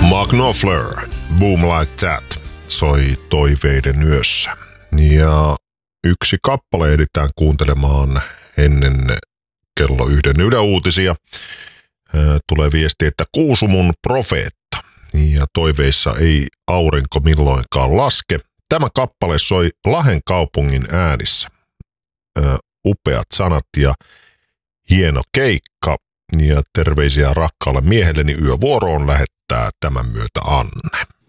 Mark Knopfler, Boom Like That, soi Toiveiden yössä. Ja yksi kappale ehditään kuuntelemaan ennen kello 1 Yle Uutisia. Tulee viesti, että Kuusumun profeetta. Ja Toiveissa ei aurinko milloinkaan laske. Tämä kappale soi Lahden kaupungin äänissä. Upeat sanat ja hieno keikka. Ja terveisiä rakkaalle miehelleni yövuoroon lähettää tämän myötä Anne.